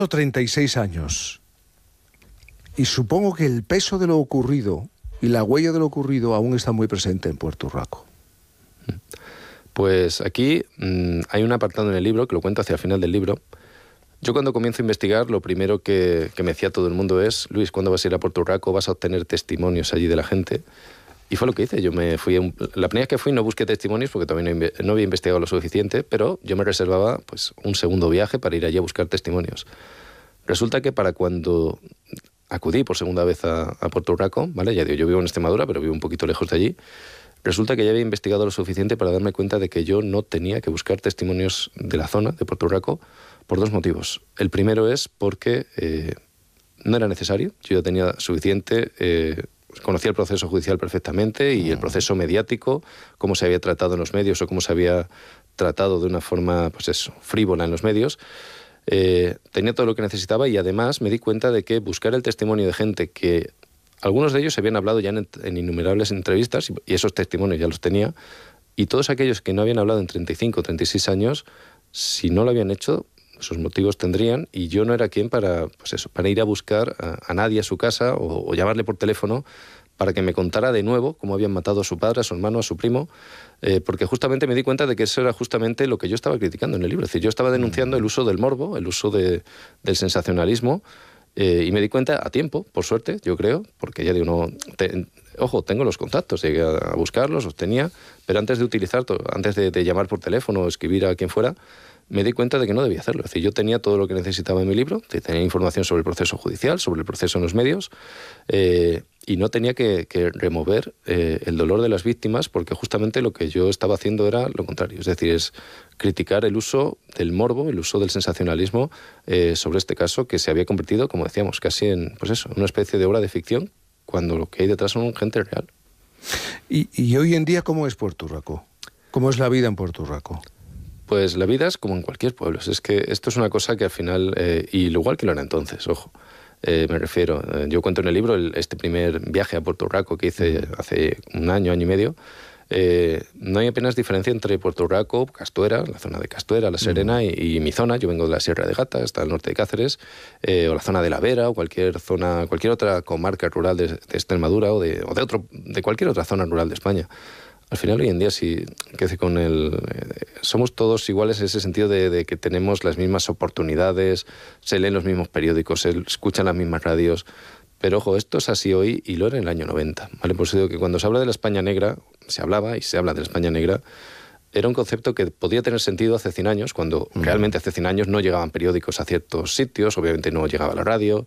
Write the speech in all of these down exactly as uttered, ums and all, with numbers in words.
treinta y seis años. Y supongo que el peso de lo ocurrido y la huella de lo ocurrido aún está muy presente en Puerto Urraco. Pues aquí mmm, hay un apartado en el libro, que lo cuento hacia el final del libro. Yo cuando comienzo a investigar, lo primero que, que me decía todo el mundo es: Luis, ¿cuándo vas a ir a Puerto Urraco? Vas a obtener testimonios allí de la gente. Y fue lo que hice. Yo me fui a un, la primera vez que fui no busqué testimonios porque todavía no, no había investigado lo suficiente, pero yo me reservaba pues un segundo viaje para ir allí a buscar testimonios. Resulta que para cuando acudí por segunda vez a, a Puerto Urraco, ¿vale? Ya digo, yo vivo en Extremadura, pero vivo un poquito lejos de allí. Resulta que ya había investigado lo suficiente para darme cuenta de que yo no tenía que buscar testimonios de la zona de Puerto Urraco por dos motivos. El primero es porque eh, no era necesario. Yo ya tenía suficiente... Eh, conocía el proceso judicial perfectamente y el proceso mediático, cómo se había tratado en los medios o cómo se había tratado de una forma, pues eso, frívola en los medios. Eh, tenía todo lo que necesitaba y además me di cuenta de que buscar el testimonio de gente que algunos de ellos se habían hablado ya en, en innumerables entrevistas y, y esos testimonios ya los tenía, y todos aquellos que no habían hablado en treinta y cinco o treinta y seis años, si no lo habían hecho, sus motivos tendrían, y yo no era quien para, pues eso, para ir a buscar a, a nadie a su casa o, o llamarle por teléfono para que me contara de nuevo cómo habían matado a su padre, a su hermano, a su primo, eh, porque justamente me di cuenta de que eso era justamente lo que yo estaba criticando en el libro. Es decir, yo estaba denunciando el uso del morbo, el uso de, del sensacionalismo, eh, y me di cuenta a tiempo, por suerte, yo creo, porque ya digo, no, te, ojo, tengo los contactos, llegué a buscarlos, los tenía, pero antes de utilizar, antes de, de llamar por teléfono o escribir a quien fuera, me di cuenta de que no debía hacerlo. Es decir, yo tenía todo lo que necesitaba en mi libro, tenía información sobre el proceso judicial, sobre el proceso en los medios, eh, y no tenía que, que remover eh, el dolor de las víctimas, porque justamente lo que yo estaba haciendo era lo contrario. Es decir, es criticar el uso del morbo, el uso del sensacionalismo eh, sobre este caso, que se había convertido, como decíamos, casi en, pues eso, una especie de obra de ficción, cuando lo que hay detrás son gente real. ¿Y, y hoy en día cómo es Puerto Urraco? ¿Cómo es la vida en Puerto Urraco? Pues la vida es como en cualquier pueblo. Es que esto es una cosa que al final, eh, y igual que lo era entonces, ojo, eh, me refiero, eh, yo cuento en el libro el, este primer viaje a Puerto Urraco que hice hace un año, año y medio. Eh, no hay apenas diferencia entre Puerto Urraco, Castuera, la zona de Castuera, La Serena, uh-huh. y, y mi zona. Yo vengo de la Sierra de Gata, hasta el norte de Cáceres, eh, o la zona de La Vera, o cualquier zona, cualquier otra comarca rural de, de Extremadura, o de, o de otro, de cualquier otra zona rural de España. Al final, hoy en día, sí, que con el, eh, somos todos iguales en ese sentido de, de que tenemos las mismas oportunidades, se leen los mismos periódicos, se escuchan las mismas radios. Pero, ojo, esto es así hoy y lo era en el año noventa. ¿Vale? Por eso digo que cuando se habla de la España negra, se hablaba y se habla de la España negra, era un concepto que podía tener sentido hace cien años, cuando uh-huh. realmente hace cien años no llegaban periódicos a ciertos sitios, obviamente no llegaba la radio,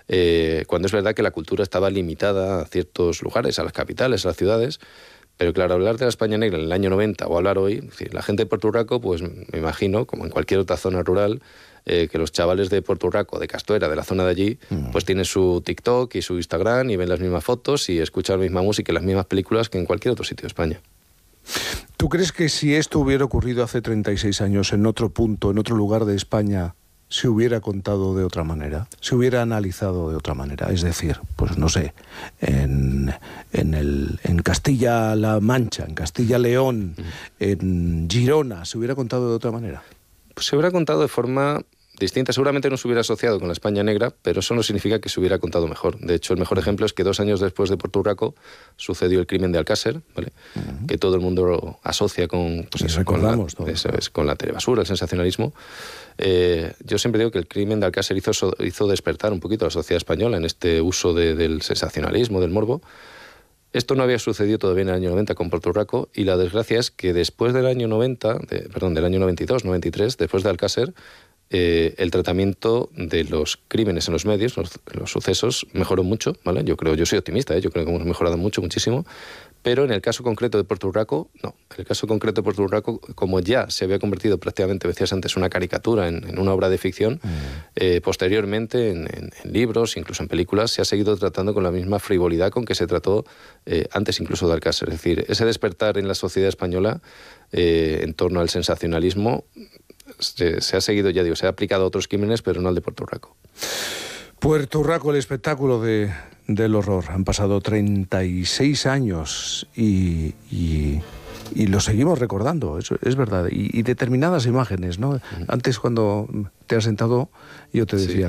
eh, cuando es verdad que la cultura estaba limitada a ciertos lugares, a las capitales, a las ciudades. Pero claro, hablar de la España negra en el año noventa o hablar hoy, es decir, la gente de Puerto Urraco, pues me imagino, como en cualquier otra zona rural, eh, que los chavales de Puerto Urraco, de Castuera, de la zona de allí, mm. pues tienen su TikTok y su Instagram y ven las mismas fotos y escuchan la misma música y las mismas películas que en cualquier otro sitio de España. ¿Tú crees que si esto hubiera ocurrido hace treinta y seis años en otro punto, en otro lugar de España, se hubiera contado de otra manera, se hubiera analizado de otra manera? Es decir, pues no sé, en, en, el, en Castilla-La Mancha, en Castilla-León, uh-huh. en Girona, ¿se hubiera contado de otra manera? Pues se hubiera contado de forma distinta. Seguramente no se hubiera asociado con la España negra, pero eso no significa que se hubiera contado mejor. De hecho, el mejor ejemplo es que dos años después de Puerto Urraco sucedió el crimen de Alcácer, ¿vale? Uh-huh. Que todo el mundo asocia con, pues eso, recordamos con, la, eso es, con la telebasura, el sensacionalismo. Eh, yo siempre digo que el crimen de Alcácer hizo, hizo despertar un poquito a la sociedad española en este uso de, del sensacionalismo, del morbo. Esto no había sucedido todavía en el año noventa con Puerto Urraco, y la desgracia es que después del año noventa, de, perdón, del año noventa y dos, noventa y tres, después de Alcácer, eh, el tratamiento de los crímenes en los medios, los, los sucesos, mejoró mucho, ¿vale? Yo creo, yo soy optimista, ¿eh? Yo creo que hemos mejorado mucho, muchísimo, pero en el caso concreto de Puerto Urraco, no. En el caso concreto de Puerto Urraco, como ya se había convertido prácticamente, decías antes, una caricatura en, en una obra de ficción, mm. eh, posteriormente en, en, en libros, incluso en películas, se ha seguido tratando con la misma frivolidad con que se trató eh, antes incluso de Alcácer. Es decir, ese despertar en la sociedad española eh, en torno al sensacionalismo se, se ha seguido, ya digo, se ha aplicado a otros crímenes, pero no al de Puerto Urraco. Puerto Urraco, el espectáculo de, del horror. Han pasado treinta y seis años y, y, y lo seguimos recordando, eso es verdad. Y, y determinadas imágenes, ¿no? Uh-huh. Antes, cuando te has sentado, yo te decía, sí.